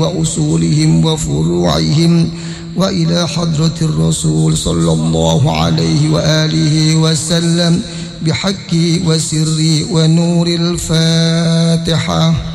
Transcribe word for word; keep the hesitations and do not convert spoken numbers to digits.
وأصولهم وفروعهم وإلى حضرة الرسول صلى الله عليه وآله وسلم بحق وسر ونور الفاتحة.